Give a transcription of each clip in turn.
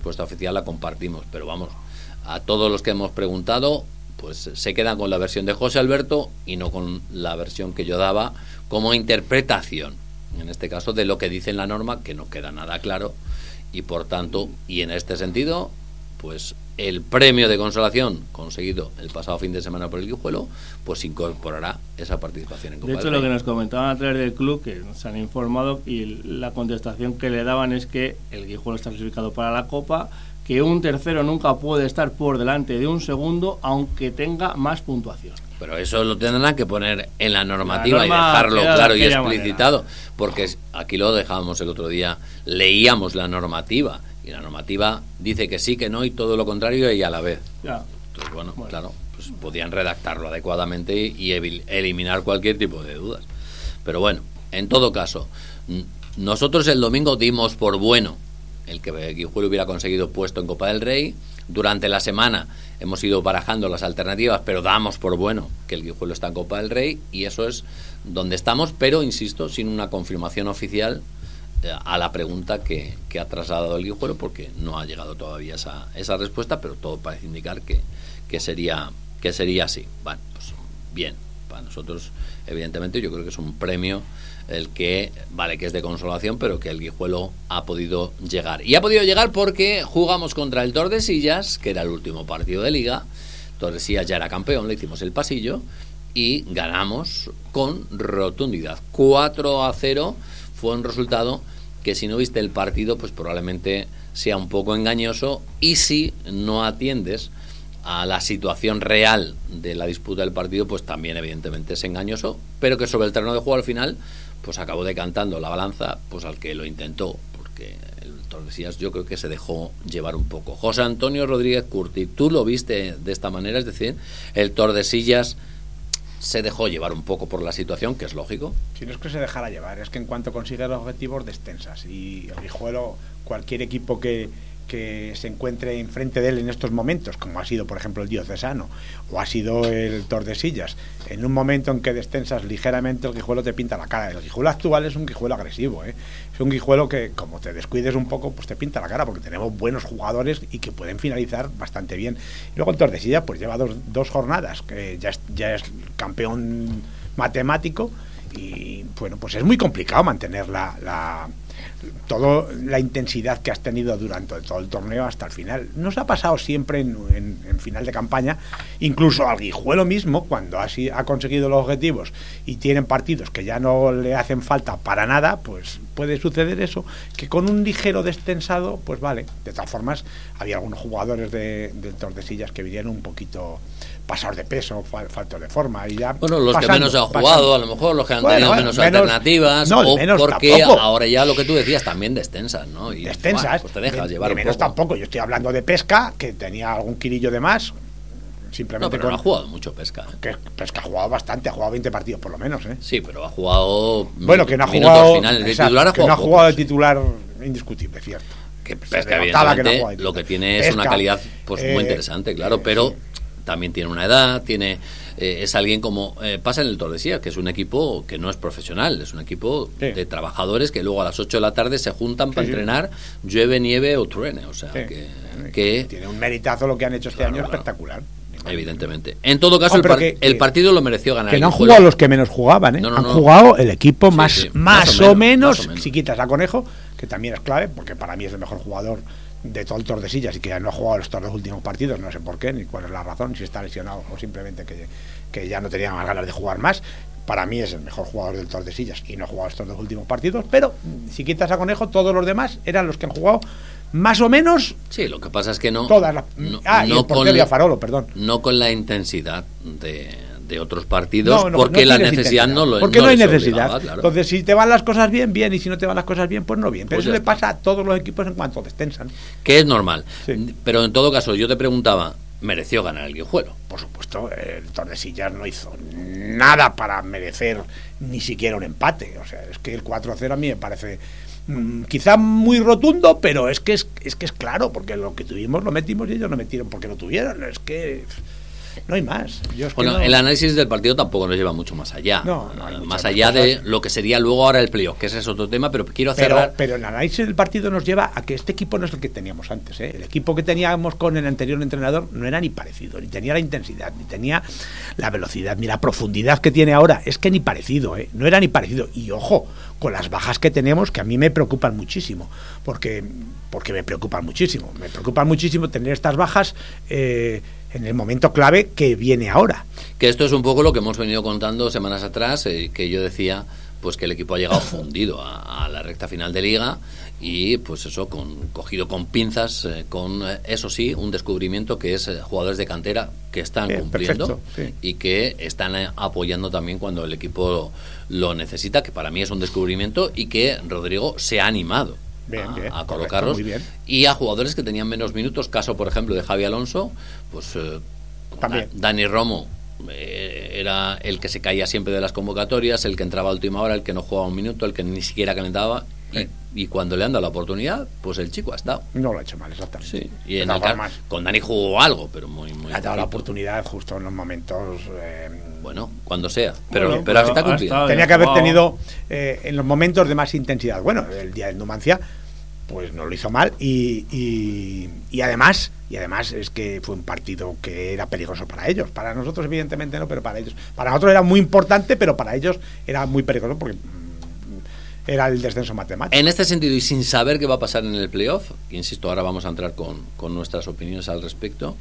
respuesta oficial la compartimos, pero vamos, a todos los que hemos preguntado, pues se quedan con la versión de José Alberto y no con la versión que yo daba como interpretación, en este caso, de lo que dice en la norma, que no queda nada claro, y por tanto, y en este sentido, pues el premio de consolación conseguido el pasado fin de semana por el Guijuelo, pues incorporará esa participación en Copa del Rey. De hecho, lo que nos comentaban a través del club, que nos han informado, y la contestación que le daban es que el Guijuelo está clasificado para la Copa, que un tercero nunca puede estar por delante de un segundo, aunque tenga más puntuación. Pero eso lo tendrán que poner en la normativa y dejarlo claro y explicitado, porque aquí lo dejábamos el otro día, leíamos la normativa, y la normativa dice que sí, que no, y todo lo contrario y a la vez. Entonces, bueno, claro, pues podían redactarlo adecuadamente y eliminar cualquier tipo de dudas. Pero bueno, en todo caso, nosotros el domingo dimos por bueno el que Guijuelo hubiera conseguido puesto en Copa del Rey. Durante la semana hemos ido barajando las alternativas, pero damos por bueno que el Guijuelo está en Copa del Rey, y eso es donde estamos, pero insisto, sin una confirmación oficial a la pregunta que ha trasladado el Guijuelo, porque no ha llegado todavía esa respuesta, pero todo parece indicar que sería así. Bueno, pues bien, para nosotros evidentemente yo creo que es un premio el que, vale, que es de consolación, pero que el Guijuelo ha podido llegar. Y ha podido llegar porque jugamos contra el Tordesillas, que era el último partido de Liga. Tordesillas ya era campeón, le hicimos el pasillo y ganamos con rotundidad. 4-0 fue un resultado que, si no viste el partido, pues probablemente sea un poco engañoso, y si no atiendes a la situación real de la disputa del partido, pues también evidentemente es engañoso, pero que sobre el terreno de juego al final pues acabó decantando la balanza pues al que lo intentó, porque el Tordesillas yo creo que se dejó llevar un poco. José Antonio Rodríguez Curti, ¿tú lo viste de esta manera? Es decir, el Tordesillas se dejó llevar un poco por la situación, que es lógico. Si no es que se dejara llevar, es que en cuanto consigue los objetivos destensas, y el Guijuelo, cualquier equipo que se encuentre enfrente de él en estos momentos, como ha sido por ejemplo el Diocesano o ha sido el Tordesillas, en un momento en que destensas ligeramente, el Guijuelo te pinta la cara. El Guijuelo actual es un Guijuelo agresivo, es un Guijuelo que, como te descuides un poco, pues te pinta la cara, porque tenemos buenos jugadores y que pueden finalizar bastante bien. Y luego el Tordesillas pues lleva dos jornadas, que ya es campeón matemático, y bueno, pues es muy complicado mantener toda la intensidad que has tenido durante todo el torneo hasta el final. Nos ha pasado siempre en final de campaña, incluso al Guijuelo mismo, cuando ha conseguido los objetivos y tienen partidos que ya no le hacen falta para nada, pues puede suceder eso, que con un ligero destensado, pues vale. De todas formas, había algunos jugadores del Tordesillas que vinieron un poquito pasados de peso, faltos de forma, y ya bueno, los que menos han jugado, a lo mejor los que han tenido menos alternativas, o menos porque tampoco. Ahora ya lo que tú decías también destensas, ¿no? Y destensas, bueno, pues te dejas llevar un menos poco. Tampoco, yo estoy hablando de Pesca, que tenía algún kilillo de más, simplemente. No, pero no ha jugado mucho Pesca. Que Pesca ha jugado bastante, ha jugado 20 partidos por lo menos, Sí, pero ha jugado bueno, que no ha jugado finales, exacto, titular, que no ha jugado de titular indiscutible, cierto. Que Pesca evidentemente lo que tiene es una calidad pues muy interesante, claro, pero sí, también tiene una edad, es alguien como pasa en el Tordesillas, que es un equipo que no es profesional, es un equipo de trabajadores que luego a las 8 de la tarde se juntan para entrenar, llueve, nieve o truene, o sea que tiene un meritazo lo que han hecho este año espectacular. Evidentemente. En todo caso, el partido lo mereció ganar. Que no han jugado los que menos jugaban, han jugado el equipo más o menos, si quitas a Conejo, que también es clave, porque para mí es el mejor jugador de todo el Tordesillas y que ya no ha jugado estos dos últimos partidos, no sé por qué, ni cuál es la razón, si está lesionado o simplemente que ya no tenía más ganas de jugar más. Para mí es el mejor jugador del Tordesillas y no ha jugado estos dos últimos partidos, pero si quitas a Conejo, todos los demás eran los que han jugado más o menos. Sí, lo que pasa es que no. Todas las, no y el portero y a Farolo, perdón. No con la intensidad de otros partidos, porque la necesidad no lo es. Porque no hay necesidad. Obligaba, claro. Entonces, si te van las cosas bien, bien, y si no te van las cosas bien, pues no bien. Pero pues eso le pasa a todos los equipos en cuanto destensan. Que es normal. Sí. Pero en todo caso, yo te preguntaba, ¿mereció ganar el Guijuelo? Por supuesto, el Tordesillas no hizo nada para merecer ni siquiera un empate. O sea, es que el 4-0 a mí me parece quizá muy rotundo, pero es que es claro, porque lo que tuvimos lo metimos y ellos lo metieron porque lo tuvieron. Es que No hay más. El análisis del partido tampoco nos lleva mucho más allá. Más allá de lo que sería luego ahora el playoff, que ese es otro tema, pero quiero cerrar. Pero el análisis del partido nos lleva a que este equipo no es el que teníamos antes. El equipo que teníamos con el anterior entrenador no era ni parecido, ni tenía la intensidad, ni tenía la velocidad, ni la profundidad que tiene ahora. Es que ni parecido, no era ni parecido. Y ojo, con las bajas que tenemos, que a mí me preocupan muchísimo, porque me preocupan muchísimo. Me preocupa muchísimo tener estas bajas en el momento clave que viene ahora. Que esto es un poco lo que hemos venido contando semanas atrás, que yo decía pues que el equipo ha llegado fundido a la recta final de Liga y pues eso, cogido con pinzas, con eso sí, un descubrimiento que es jugadores de cantera que están cumpliendo, y que están apoyando también cuando el equipo lo necesita, que para mí es un descubrimiento, y que Rodrigo se ha animado a colocarlos, y a jugadores que tenían menos minutos, caso por ejemplo de Javi Alonso, pues Dani Romo era el que se caía siempre de las convocatorias, el que entraba a última hora, el que no jugaba un minuto, el que ni siquiera calentaba, y cuando le han dado la oportunidad, pues el chico ha estado. No lo ha hecho mal, exactamente. Sí. Y en con Dani jugó algo, pero muy ha dado la oportunidad justo en los momentos. Bueno, cuando sea, pero está cumplido. Tenía que haber tenido en los momentos de más intensidad. Bueno, el día del Numancia, pues no lo hizo mal, y además es que fue un partido que era peligroso para ellos. Para nosotros evidentemente no, pero para ellos, para nosotros era muy importante, pero para ellos era muy peligroso porque era el descenso matemático. En este sentido, y sin saber qué va a pasar en el playoff, insisto, ahora vamos a entrar con nuestras opiniones al respecto,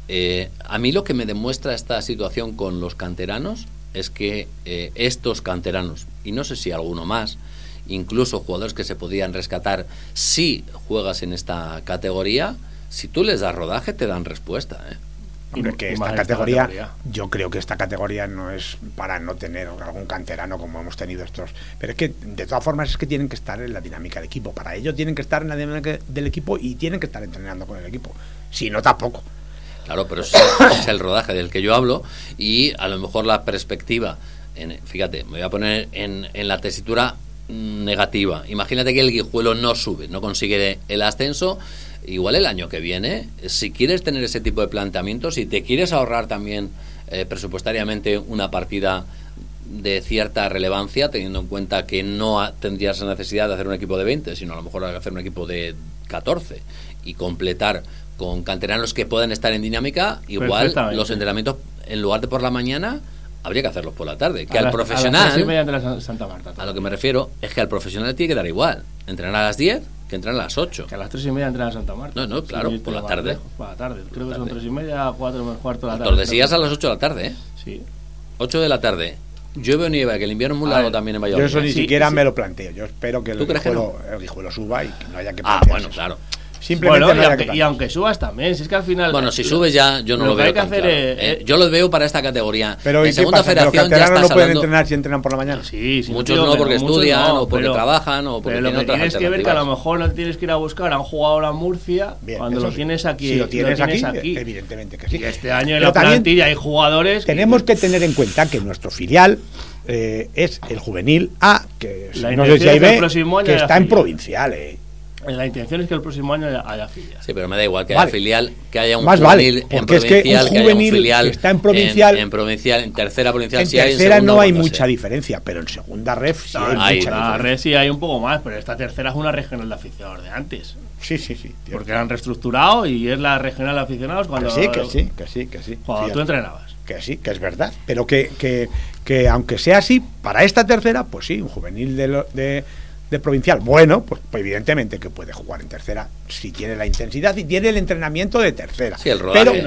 a mí lo que me demuestra esta situación con los canteranos es que estos canteranos, y no sé si alguno más, incluso jugadores que se podían rescatar si juegas en esta categoría, si tú les das rodaje te dan respuesta, Hombre, que esta categoría, yo creo que esta categoría no es para no tener algún canterano como hemos tenido estos, pero es que de todas formas es que tienen que estar en la dinámica del equipo. Para ello tienen que estar en la dinámica del equipo y tienen que estar entrenando con el equipo, si no tampoco. Claro, pero es el rodaje del que yo hablo, y a lo mejor la perspectiva, fíjate, me voy a poner en la tesitura negativa. Imagínate que el Guijuelo no sube, no consigue el ascenso. Igual el año que viene, si quieres tener ese tipo de planteamientos, si te quieres ahorrar también presupuestariamente una partida de cierta relevancia, teniendo en cuenta que no tendrías la necesidad de hacer un equipo de 20, sino a lo mejor hacer un equipo de 14 y completar con canteranos que puedan estar en dinámica, igual los entrenamientos, en lugar de por la mañana, habría que hacerlos por la tarde. Que al profesional, a lo que me refiero es que al profesional tiene que dar igual entrenar a las 10 que entrenar a las 8. Que a las 3:30 entrenar a Santa Marta. No, claro, por la tarde. Por la tarde, creo que son 3:30, 4 menos cuarto de la tarde. Tordesillas a las 8 de la tarde, Sí. 8 de la tarde. Llueve o nieva, que el invierno es muy largo también en Valladolid. Yo eso ni siquiera me lo planteo. Yo espero que el Guijuelo suba y que no haya que plantearse. Bueno, claro. Simplemente y aunque subas también, si es que al final... Bueno, si subes ya, yo no lo veo tan claro. Yo lo veo para esta categoría. Pero en segunda federación ya estás no pueden entrenar si entrenan por la mañana. Sí, muchos no, porque estudian, o porque trabajan, o porque tienen otras alternativas. Tienes que ver que a lo mejor no tienes que ir a buscar a un jugador a Murcia cuando lo tienes aquí. Si lo tienes aquí, evidentemente que sí. Y este año en la plantilla hay jugadores... Tenemos que tener en cuenta que nuestro filial es el juvenil A, que no sé si hay B, que está en provincial, La intención es que el próximo año haya filial. Sí, pero me da igual que haya filial, que haya un juvenil en provincial, que haya un filial que está en provincial, en tercera provincial. En tercera no hay mucha diferencia, pero en segunda ref sí hay mucha diferencia. Ref sí hay un poco más, pero esta tercera es una regional de aficionados de antes. Sí. Porque la han reestructurado y es la regional de aficionados cuando... Que sí. Cuando tú entrenabas. Que sí, que es verdad. Pero que aunque sea así, para esta tercera, pues sí, un juvenil de provincial, bueno, pues evidentemente que puede jugar en tercera si tiene la intensidad y tiene el entrenamiento de tercera. Sí, el rodaje.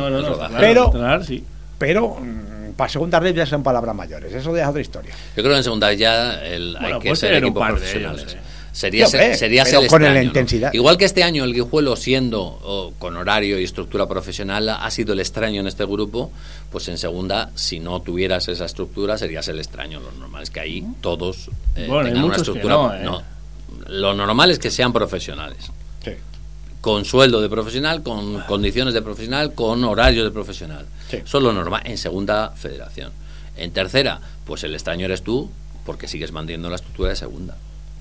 Pero para segunda red ya son palabras mayores, eso ya es otra historia. Yo creo que en segunda ya hay que ser equipos profesionales. Sería ser el con extraño, la intensidad. ¿no? Igual que este año el Guijuelo, siendo con horario y estructura profesional, ha sido el extraño en este grupo, pues en segunda, si no tuvieras esa estructura, serías el extraño. Lo normal es que ahí todos tengan una estructura. Lo normal es que sean profesionales. Sí. Con sueldo de profesional, con condiciones de profesional, con horario de profesional. Sí. Eso es lo normal en segunda federación. En tercera, pues el extraño eres tú, porque sigues manteniendo la estructura de segunda.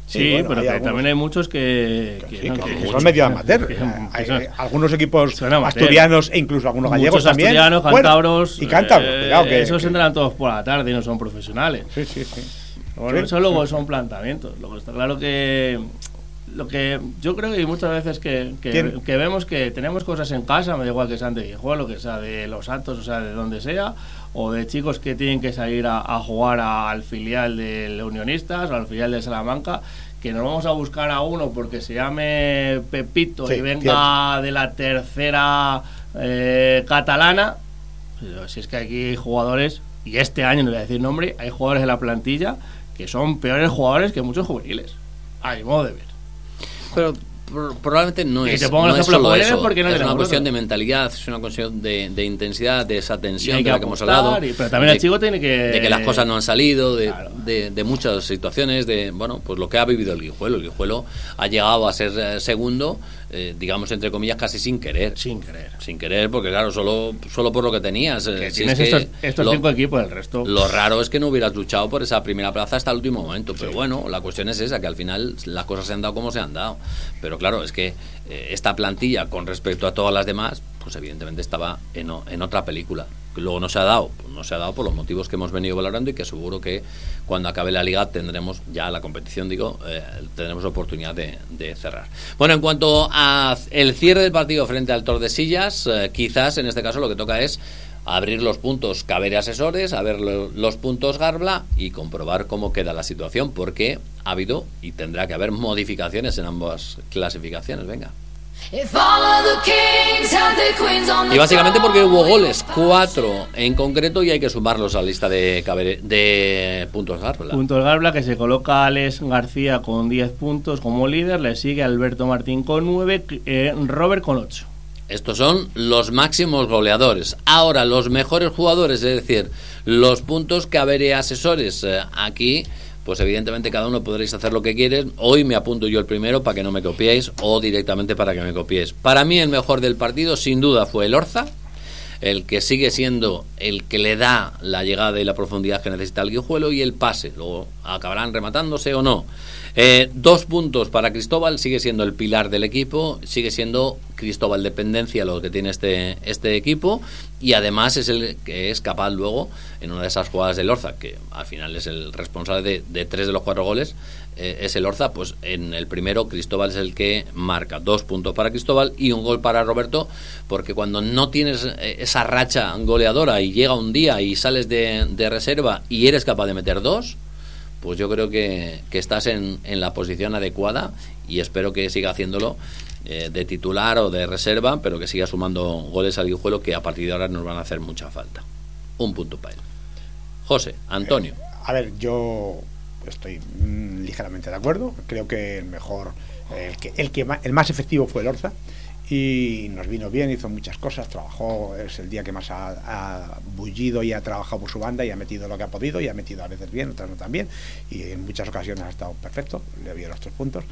Sí, bueno, pero que algunos, también hay muchos que son medio amateur. Hay algunos equipos asturianos e incluso algunos gallegos también. Asturianos, cántabros. Y cántabros, cuidado. Esos entran todos por la tarde y no son profesionales. Sí. Bueno, eso luego son planteamientos. Luego está claro que lo que yo creo que muchas veces que vemos que tenemos cosas en casa, me da igual que sean de Guijuelo, que sea de Los Santos, o sea, de donde sea, o de chicos que tienen que salir a jugar al filial de Unionistas o al filial de Salamanca, que nos vamos a buscar a uno porque se llame Pepito y venga de la tercera catalana. Si es que aquí hay jugadores, y este año no voy a decir nombre, hay jugadores en la plantilla que son peores jugadores que muchos juveniles, a mi modo de ver. Pero probablemente no es solo eso, porque no es una cuestión de mentalidad, es una cuestión de intensidad, de esa tensión de la que hemos hablado, pero también el chico tiene de que las cosas no han salido, de muchas situaciones, de pues lo que ha vivido el Guijuelo ha llegado a ser segundo, digamos entre comillas casi sin querer, porque claro, solo por lo que tenías, tienes estos 5 equipos, el resto lo raro es que no hubieras luchado por esa primera plaza hasta el último momento, pero bueno, la cuestión es esa, que al final las cosas se han dado como se han dado, pero claro, es que esta plantilla con respecto a todas las demás, pues evidentemente estaba en otra película, que luego no se ha dado por los motivos que hemos venido valorando, y que seguro que cuando acabe la liga tendremos ya la competición, tendremos oportunidad de cerrar. Bueno, en cuanto a el cierre del partido frente al Tordesillas, quizás en este caso lo que toca es abrir los puntos Caber Asesores, a ver los puntos Garbla y comprobar cómo queda la situación, porque ha habido y tendrá que haber modificaciones en ambas clasificaciones. Venga. Y básicamente porque hubo goles, 4 en concreto, y hay que sumarlos a la lista de puntos Garbla. Puntos Garbla, que se coloca Alex García con 10 puntos como líder, le sigue Alberto Martín con 9, Robert con 8. Estos son los máximos goleadores. Ahora, los mejores jugadores, es decir, los puntos Caber Asesores, aquí pues evidentemente cada uno podréis hacer lo que quieres. Hoy me apunto yo el primero para que no me copiéis, o directamente para que me copiéis. Para mí el mejor del partido sin duda fue el Orza, el que sigue siendo el que le da la llegada y la profundidad que necesita el Guijuelo, y el pase. Luego acabarán rematándose o no. 2 puntos para Cristóbal, sigue siendo el pilar del equipo, sigue siendo Cristóbal dependencia lo que tiene este equipo, y además es el que es capaz luego en una de esas jugadas del Orza, que al final es el responsable de 3 de los 4 goles, es el Orza, pues en el primero Cristóbal es el que marca. 2 puntos para Cristóbal y 1 gol para Roberto, porque cuando no tienes esa racha goleadora y llega un día y sales de reserva y eres capaz de meter 2, pues yo creo que estás en la posición adecuada, y espero que siga haciéndolo de titular o de reserva, pero que siga sumando goles al Guijuelo, que a partir de ahora nos van a hacer mucha falta. 1 punto para él. José, Antonio. A ver, yo estoy ligeramente de acuerdo. Creo que el mejor, el más efectivo fue el Orza, y nos vino bien, hizo muchas cosas, trabajó, es el día que más ha bullido y ha trabajado por su banda, y ha metido lo que ha podido, y ha metido a veces bien, otras no tan bien, y en muchas ocasiones ha estado perfecto, le dio los 3 puntos.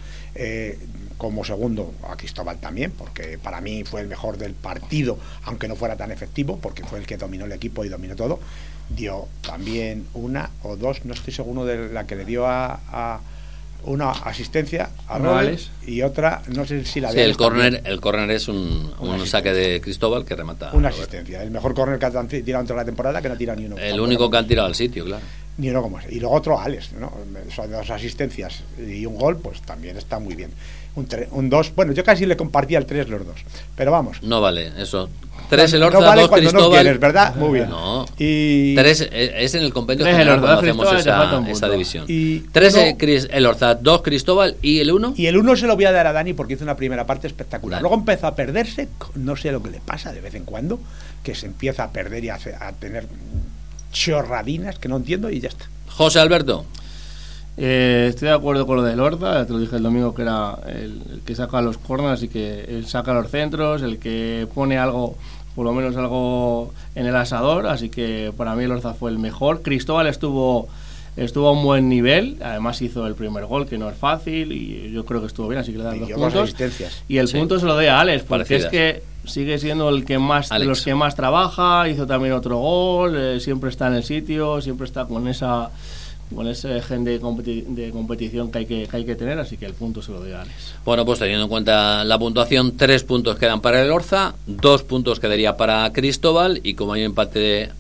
Como segundo a Cristóbal también, porque para mí fue el mejor del partido, aunque no fuera tan efectivo, porque fue el que dominó el equipo y dominó todo. Dio también 1 o 2, no estoy seguro de la que le dio a una asistencia a Robles, y otra, no sé si la de el córner es un saque de Cristóbal que remata. Una asistencia, el mejor córner que han tirado en toda la temporada, que no tira ni uno. El único que han tirado al sitio, claro. Ni uno como ese. Y luego otro Alex, ¿no? Son 2 asistencias y 1 gol, pues también está muy bien. Un 2, bueno, yo casi le compartía el 3 los 2, pero vamos. No vale, eso. 3 el Orza, no vale 2 Cristóbal. No quieres, ¿verdad? Muy bien. No. Y 3 es en el compendio general cuando hacemos esa división. 3 el Orza, 2 Cristóbal, y el 1. Y el 1 se lo voy a dar a Dani, porque hizo una primera parte espectacular. Vale. Luego empezó a perderse, no sé lo que le pasa de vez en cuando, que se empieza a perder y a tener chorradinas que no entiendo, y ya está. José Alberto. Estoy de acuerdo con lo del Orza, te lo dije el domingo, que era el que saca los corners y que él saca los centros, el que pone algo, por lo menos algo en el asador, así que para mí el Orza fue el mejor. Cristóbal estuvo a un buen nivel, además hizo el primer gol, que no es fácil, y yo creo que estuvo bien, así que le dan 2 puntos. Y el punto se lo doy a Alex, porque es que sigue siendo el que más de los que más trabaja, hizo también otro gol, siempre está en el sitio, siempre está con gen de competición que hay que tener, así que el punto se lo doy a Alex. Bueno, pues teniendo en cuenta la puntuación, 3 puntos quedan para el Orza, 2 puntos quedaría para Cristóbal, y como hay empate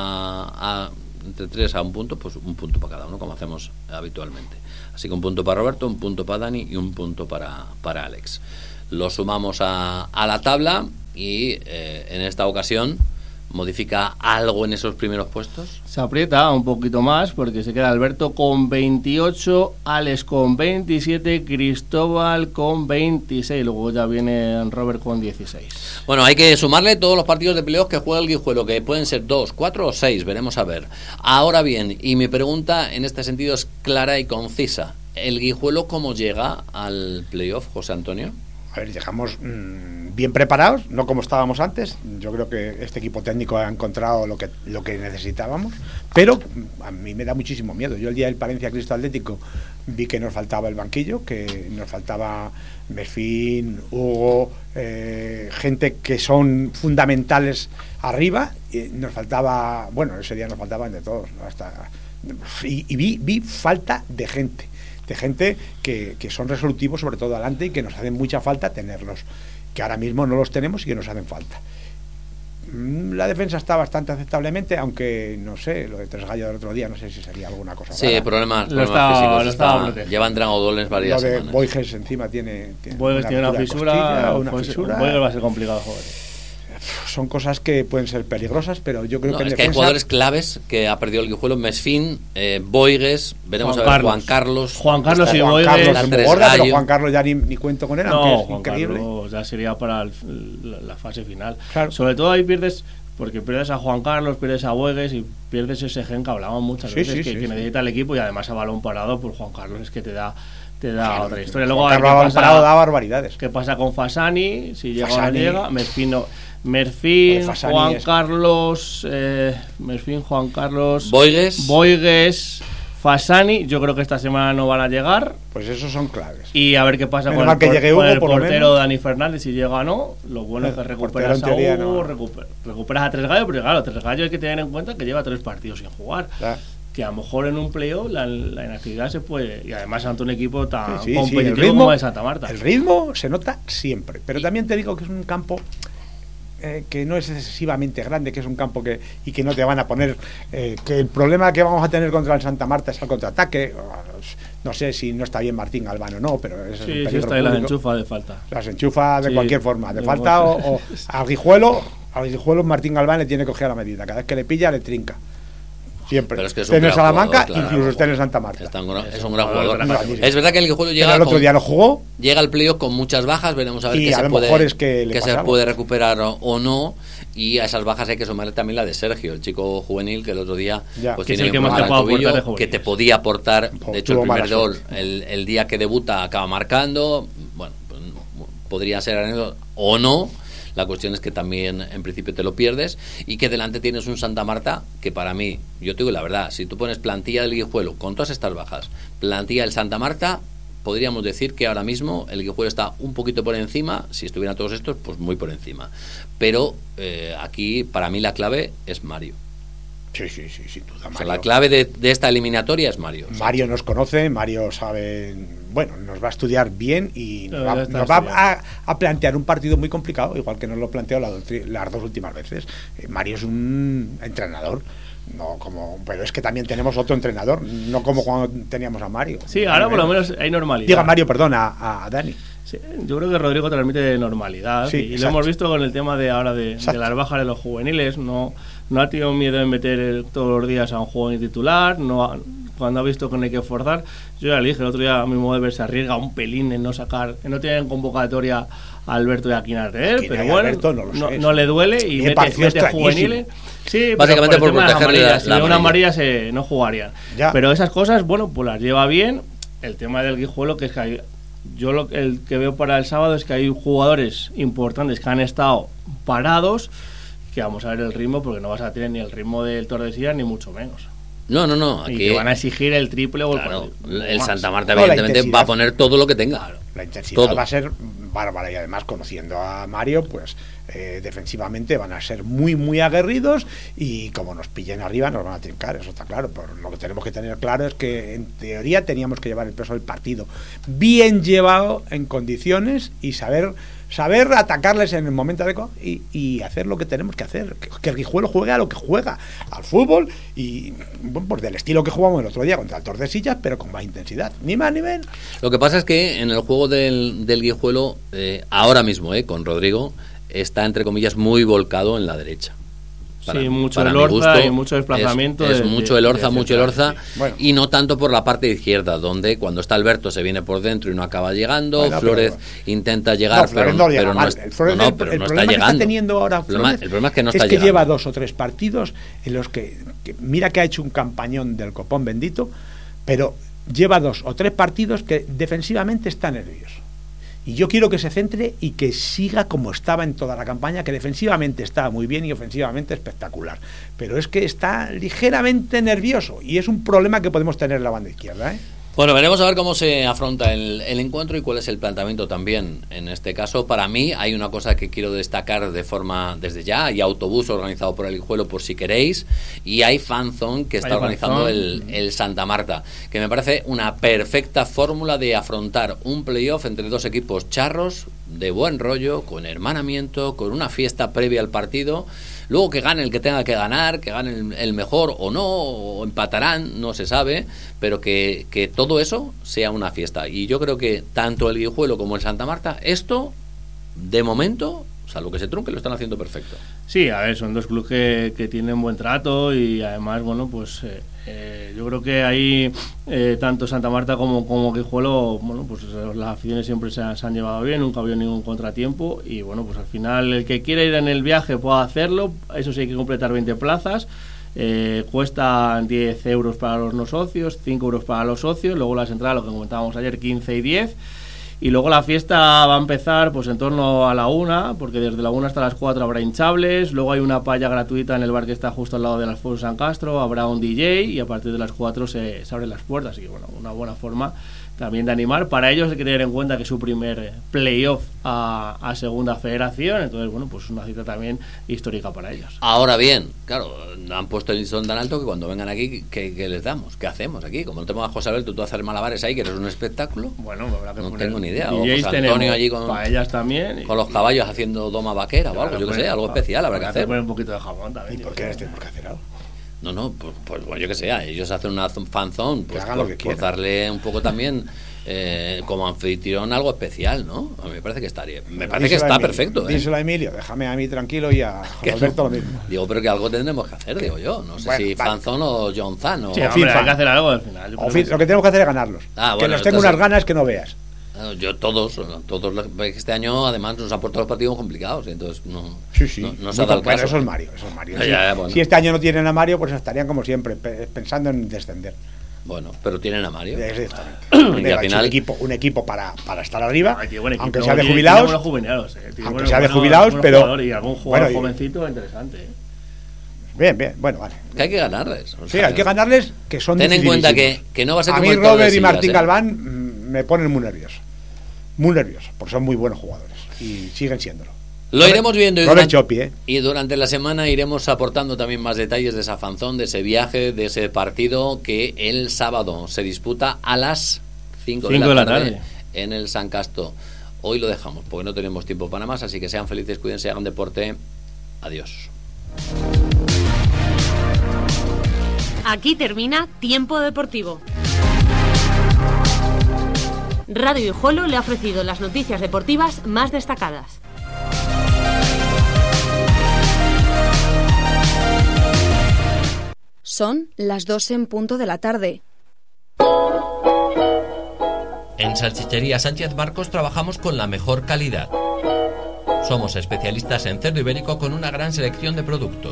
entre 3 a 1 punto, pues 1 punto para cada uno, como hacemos habitualmente. Así que 1 punto para Roberto, 1 punto para Dani y 1 punto para Alex. Lo sumamos a la tabla y en esta ocasión ¿modifica algo en esos primeros puestos? Se aprieta un poquito más porque se queda Alberto con 28, Alex con 27, Cristóbal con 26, luego ya viene Robert con 16. Bueno, hay que sumarle todos los partidos de playoff que juega el Guijuelo, que pueden ser 2, 4 o 6, veremos a ver. Ahora bien, y mi pregunta en este sentido es clara y concisa, ¿el Guijuelo cómo llega al playoff, José Antonio? A ver, llegamos bien preparados, no como estábamos antes. Yo creo que este equipo técnico ha encontrado lo que necesitábamos, pero a mí me da muchísimo miedo. Yo el día del Palencia Cristo Atlético vi que nos faltaba el banquillo, que nos faltaba Merfín, Hugo, gente que son fundamentales arriba, y nos faltaba, bueno, ese día nos faltaban de todos, y vi falta de gente que son resolutivos, sobre todo adelante, y que nos hacen mucha falta tenerlos, que ahora mismo no los tenemos y que nos hacen falta. La defensa está bastante aceptablemente, aunque no sé, lo de Tres Gallos del otro día, no sé si sería alguna cosa. Sí, problemas físicos. Llevan dragodoles varias semanas. Lo de Boyges encima tiene una fisura. Boyges va a ser complicado jugar. Son cosas que pueden ser peligrosas, pero yo creo que en defensa... hay jugadores claves que ha perdido el Guijuelo: Mesfín, Boyges, veremos a ver Juan Carlos y Boyges. Pero Juan Carlos ya ni cuento con él, aunque es Juan increíble. Carlos ya sería para la fase final. Claro. Sobre todo ahí pierdes a Juan Carlos, pierdes a Boyges y pierdes ese gen que hablábamos muchas veces que necesita el equipo, y además a balón parado, pues Juan Carlos es que te da otra historia. Luego Juan Carlos parado da barbaridades. ¿Qué pasa con Fasani? Si llega o no llega. Merfín, Juan Carlos, Boyges, Fasani, yo creo que esta semana no van a llegar. Pues esos son claves. Y a ver qué pasa con el portero Dani Fernández, si llega o no. Lo bueno es que recuperas a Hugo, recuperas a Tres Gallos, pero claro, Tres Gallos hay que tener en cuenta que lleva 3 partidos sin jugar. Claro. Que a lo mejor en un playoff la inactividad se puede, y además ante un equipo tan competitivo como el Santa Marta. El ritmo se nota siempre, pero también te digo que es un campo que no es excesivamente grande, que es un campo que no te van a poner, que el problema que vamos a tener contra el Santa Marta es el contraataque. No sé si no está bien Martín Galván o no, pero eso es un peligro está ahí, las enchufa de falta. Las enchufa de cualquier forma, de falta, o al Guijuelo Martín Galván le tiene que coger a la medida, cada vez que le pilla le trinca. Siempre. Pero es que esté en el Salamanca, incluso esté en el Santa Marta. Es un gran jugador. Es verdad que el Guijuelo llega. El otro día no jugó. Llega al playoff con muchas bajas. Veremos a ver qué se puede recuperar o no. Y a esas bajas hay que sumarle también la de Sergio, el chico juvenil que el otro día pues que tiene que más te puede aportar que te podía aportar. De hecho, el primer gol, el día que debuta, acaba marcando. Bueno, pues, podría ser anécdota o no. La cuestión es que también en principio te lo pierdes, y que delante tienes un Santa Marta que para mí, yo te digo la verdad, si tú pones plantilla del Guijuelo con todas estas bajas, plantilla del Santa Marta, podríamos decir que ahora mismo el Guijuelo está un poquito por encima. Si estuvieran todos estos, pues muy por encima. Pero aquí para mí la clave es Mario. Sí, sin duda. Mario. O sea, la clave de esta eliminatoria es Mario. Mario nos conoce, Mario sabe, bueno, nos va a estudiar bien y nos va a plantear un partido muy complicado, igual que nos lo planteó las 2 últimas veces. Mario es un entrenador, pero es que también tenemos otro entrenador, no como cuando teníamos a Mario. Sí, ahora por lo menos hay normalidad. Diga Mario, perdón, a Dani. Sí, yo creo que Rodrigo transmite normalidad, y lo hemos visto con el tema de ahora de las bajas de los juveniles. No ha tenido miedo en meter todos los días a un jugador titular, cuando ha visto que no hay que forzar. Yo ya le dije el otro día, a mi modo de ver, se arriesga un pelín en no tener en convocatoria a Alberto y a Quinarder, pero bueno, no le duele y mete juveniles. Sí, básicamente por protegerle si una amarilla no jugarían. Pero esas cosas, bueno, pues las lleva bien. El tema del Guijuelo, que es que el que veo para el sábado es que hay jugadores importantes que han estado parados, que vamos a ver el ritmo, porque no vas a tener ni el ritmo del Tordesillas ni mucho menos. No. Aquí, y que van a exigir el triple o el Santa Marta evidentemente va a poner todo lo que tenga. La intensidad va a ser bárbara, y además conociendo a Mario, pues defensivamente van a ser muy muy aguerridos, y como nos pillen arriba nos van a trincar, eso está claro. Pero lo que tenemos que tener claro es que en teoría teníamos que llevar el peso del partido bien llevado, en condiciones, y saber atacarles en el momento adecuado y hacer lo que tenemos que hacer, que el Guijuelo juegue a lo que juega, al fútbol, y bueno, pues del estilo que jugamos el otro día contra el Tordesillas, pero con más intensidad, ni más ni menos. Lo que pasa es que en el juego del Guijuelo, ahora mismo, con Rodrigo, está entre comillas muy volcado en la derecha. Mucho el Orza y mucho desplazamiento. Es mucho el Orza, sí. Bueno. Y no tanto por la parte izquierda, donde cuando está Alberto se viene por dentro y no acaba llegando. Bueno, Flórez intenta llegar, pero no está llegando. Está teniendo ahora Flórez, el problema es que no está llegando. Lleva 2 o 3 partidos en los que mira que ha hecho un campañón del copón bendito, pero lleva 2 o 3 partidos que defensivamente está nervioso. Y yo quiero que se centre y que siga como estaba en toda la campaña, que defensivamente está muy bien y ofensivamente espectacular. Pero es que está ligeramente nervioso, y es un problema que podemos tener en la banda izquierda, Bueno, veremos a ver cómo se afronta el encuentro y cuál es el planteamiento también. En este caso, para mí, hay una cosa que quiero destacar de forma desde ya. Hay autobús organizado por el Guijuelo, por si queréis, y hay fanzone que está organizando el Santa Marta, que me parece una perfecta fórmula de afrontar un playoff entre 2 equipos charros, de buen rollo, con hermanamiento, con una fiesta previa al partido. Luego que gane el que tenga que ganar, que gane el mejor o no, o empatarán, no se sabe, pero que todo eso sea una fiesta. Y yo creo que tanto el Guijuelo como el Santa Marta, esto, de momento, salvo que se trunque, lo están haciendo perfecto. Sí, a ver, son 2 clubes que tienen buen trato, y además, bueno, pues yo creo que ahí tanto Santa Marta como Guijuelo, bueno, pues las aficiones siempre se han llevado bien, nunca ha habido ningún contratiempo, y bueno, pues al final el que quiera ir en el viaje puede hacerlo. Eso sí, hay que completar 20 plazas. Cuesta 10 euros para los no socios, 5 euros para los socios, luego las entradas, lo que comentábamos ayer, 15 y 10. Y luego la fiesta va a empezar pues en torno a la 1, porque desde la 1 hasta las 4 habrá hinchables. Luego hay una palla gratuita en el bar que está justo al lado del Alfonso San Castro, habrá un DJ, y a partir de las 4 se abren las puertas. Y bueno, una buena forma también de animar. Para ellos hay que tener en cuenta que es su primer playoff a segunda federación, entonces bueno, pues una cita también histórica para ellos. Ahora bien, claro, han puesto el listón tan alto que cuando vengan aquí, ¿qué les damos? ¿Qué hacemos aquí? Como no tenemos a José Alberto, tú hacer malabares ahí, que eres un espectáculo. Bueno, habrá que no tengo ni idea. O José Antonio allí con ellas también, con los caballos haciendo doma vaquera o algo, yo que sé, algo especial habrá que hacer. Poner un poquito de jamón también. ¿Y por qué tenemos que hacer algo? No, pues bueno, yo que sé, ellos hacen una fanzone, pues por darle un poco también como anfitrión algo especial, ¿no? A mí me parece que estaría, que está perfecto. Díselo a Emilio, déjame a mí tranquilo, y a Alberto lo mismo. Digo, pero que algo tendremos que hacer, digo yo. No sé si fanzone o John Zan o... Sí, hombre, hay que hacer algo al final. Lo que tenemos que hacer es ganarlos. Que nos tengo unas ganas que no veas. Yo todos este año además nos han puesto los partidos complicados, entonces no se ha dado el caso. Eso es Mario. Bueno. Si este año no tienen a Mario, pues estarían como siempre pensando en descender. Bueno, pero tienen a Mario. Exactamente. Y al final un equipo para estar arriba, aunque sea de jubilados. Aunque sea de jubilados, pero y algún jugador jovencito interesante. Bien, bueno, vale. Que hay que ganarles. Sí, hay que ganarles, que son ten en cuenta que no va a ser como a mí Robert y Martín Galván me ponen muy nervioso, porque son muy buenos jugadores y siguen siéndolo. Lo iremos viendo y durante la semana iremos aportando también más detalles de esa fanzón, de ese viaje, de ese partido que el sábado se disputa a las 5 de la tarde en el San Castro. Hoy lo dejamos porque no tenemos tiempo para más, así que sean felices, cuídense, hagan deporte. Adiós. Aquí termina Tiempo Deportivo. Radio Guijuelo le ha ofrecido las noticias deportivas más destacadas. Son las 2 en punto de la tarde. En Salchichería Sánchez Marcos trabajamos con la mejor calidad. Somos especialistas en cerdo ibérico con una gran selección de productos.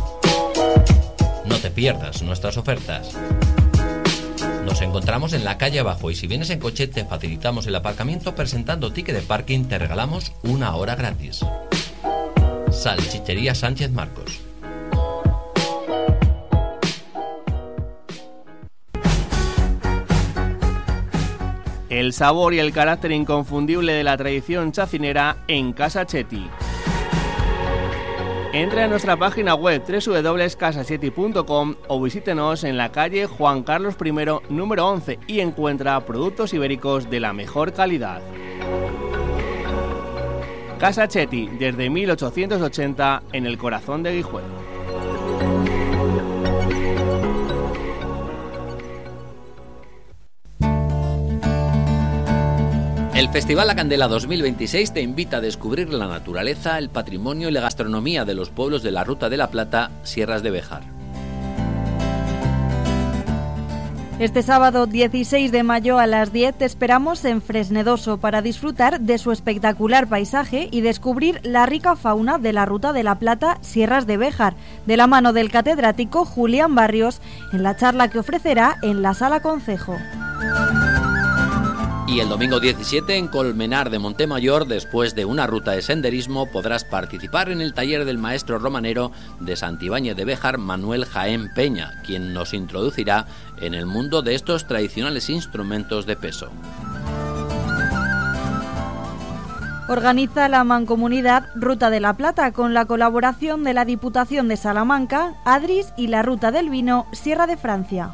No te pierdas nuestras ofertas. Nos encontramos en la calle abajo y si vienes en coche te facilitamos el aparcamiento. Presentando ticket de parking te regalamos 1 hora gratis. Salchichería Sánchez Marcos. el sabor y el carácter inconfundible de la tradición chacinera en Casa Chetti. Entra en nuestra página web www.casachetti.com o visítenos en la calle Juan Carlos I, número 11 y encuentra productos ibéricos de la mejor calidad. Casa Chetti, desde 1880, en el corazón de Guijuelo. El Festival La Candela 2026 te invita a descubrir la naturaleza, el patrimonio y la gastronomía de los pueblos de la Ruta de la Plata, Sierras de Béjar. Este sábado 16 de mayo a las 10 te esperamos en Fresnedoso para disfrutar de su espectacular paisaje y descubrir la rica fauna de la Ruta de la Plata, Sierras de Béjar, de la mano del catedrático Julián Barrios, en la charla que ofrecerá en la Sala Concejo. Y el domingo 17 en Colmenar de Montemayor, después de una ruta de senderismo, podrás participar en el taller del maestro romanero de Santibáñez de Béjar, Manuel Jaén Peña, quien nos introducirá en el mundo de estos tradicionales instrumentos de peso. Organiza la Mancomunidad Ruta de la Plata con la colaboración de la Diputación de Salamanca, Adris y la Ruta del Vino, Sierra de Francia.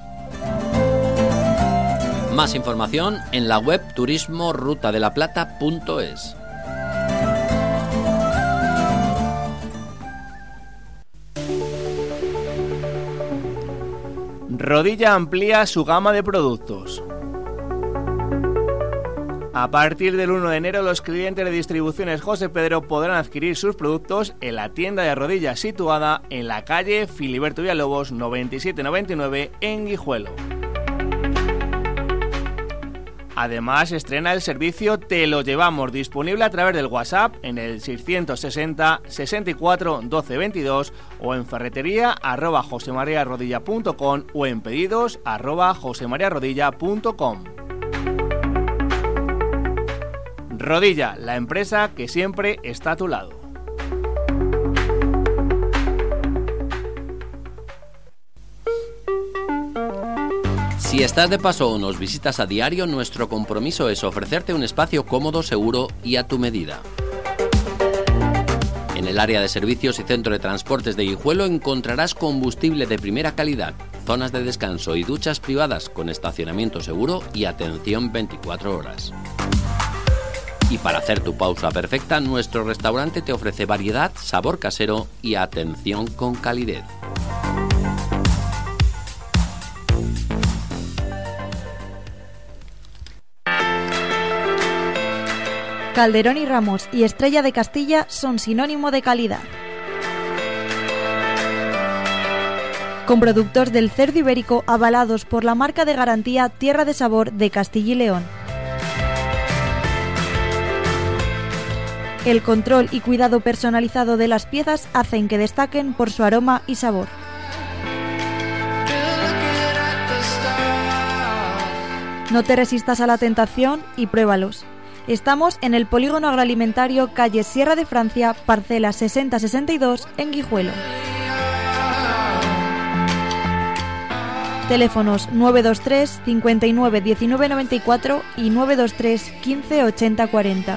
Más información en la web turismorutadelaplata.es. Rodilla amplía su gama de productos. A partir del 1 de enero, los clientes de Distribuciones José Pedro podrán adquirir sus productos en la tienda de Rodilla situada en la calle Filiberto Villalobos 9799 en Guijuelo. Además, estrena el servicio Te lo llevamos, disponible a través del WhatsApp en el 660 64 12 22 o en ferretería@josemariarodilla.com o en pedidos@josemariarodilla.com. Rodilla, la empresa que siempre está a tu lado. Si estás de paso o nos visitas a diario, nuestro compromiso es ofrecerte un espacio cómodo, seguro y a tu medida. En el área de servicios y centro de transportes de Guijuelo encontrarás combustible de primera calidad, zonas de descanso y duchas privadas con estacionamiento seguro y atención 24 horas. Y para hacer tu pausa perfecta, nuestro restaurante te ofrece variedad, sabor casero y atención con calidez. Calderón y Ramos y Estrella de Castilla son sinónimo de calidad. Con productos del cerdo ibérico avalados por la marca de garantía Tierra de Sabor de Castilla y León. El control y cuidado personalizado de las piezas hacen que destaquen por su aroma y sabor. No te resistas a la tentación y pruébalos. Estamos en el Polígono Agroalimentario, calle Sierra de Francia, parcela 6062, en Guijuelo. Teléfonos 923 59 19 94 y 923 15 80 40.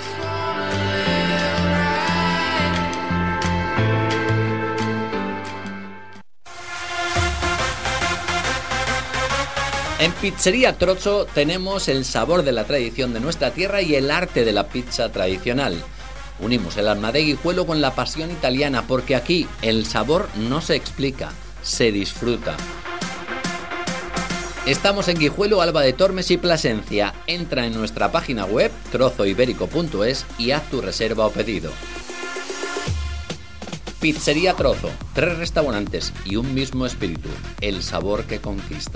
En Pizzería Trozzo tenemos el sabor de la tradición de nuestra tierra y el arte de la pizza tradicional. Unimos el alma de Guijuelo con la pasión italiana, porque aquí el sabor no se explica, se disfruta. Estamos en Guijuelo, Alba de Tormes y Plasencia. Entra en nuestra página web trozoibérico.es y haz tu reserva o pedido. Pizzería Trozzo, 3 restaurantes y un mismo espíritu, el sabor que conquista.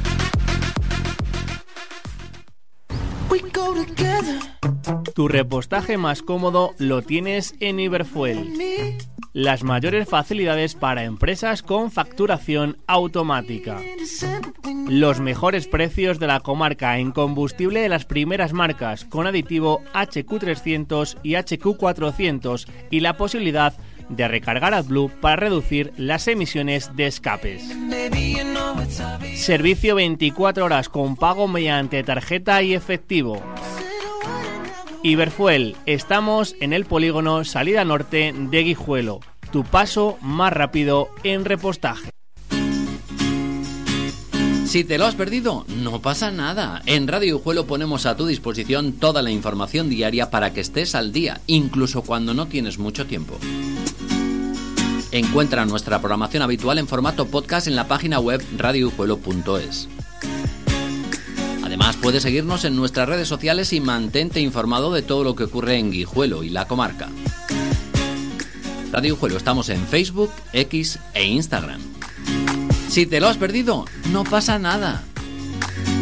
Tu repostaje más cómodo lo tienes en Iberfuel. Las mayores facilidades para empresas con facturación automática. Los mejores precios de la comarca en combustible de las primeras marcas con aditivo HQ300 y HQ400 y la posibilidad de recargar AdBlue para reducir las emisiones de escapes. Servicio 24 horas con pago mediante tarjeta y efectivo. Iberfuel, estamos en el polígono Salida Norte de Guijuelo, tu paso más rápido en repostaje. Si te lo has perdido, no pasa nada. En Radio Guijuelo ponemos a tu disposición toda la información diaria para que estés al día, incluso cuando no tienes mucho tiempo. Encuentra nuestra programación habitual en formato podcast en la página web radioguijuelo.es. Además, puedes seguirnos en nuestras redes sociales y mantente informado de todo lo que ocurre en Guijuelo y la comarca. Radio Guijuelo, estamos en Facebook, X e Instagram. Si te lo has perdido, no pasa nada.